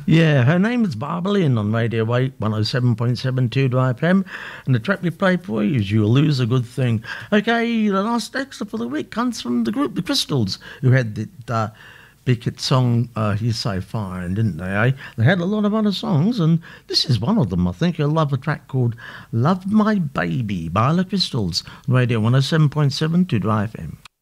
Yeah, her name is Barbara Lynn on Radio 8, 107.72 to FM. And the track we played for you is You'll Lose a Good Thing. Okay, the last extra for the week comes from the group The Crystals, who had the big hit song, He's So Fine, didn't they, eh? They had a lot of other songs, and this is one of them, I think. You'll love a track called Love My Baby by The Crystals, Radio 107.72 to FM.